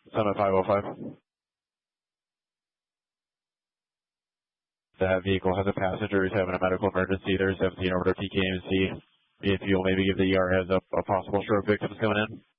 Summit 505. That vehicle has a passenger who's having a medical emergency. There's 17 over to PKMC. If you'll maybe give the ER heads up, a possible stroke victim's coming in.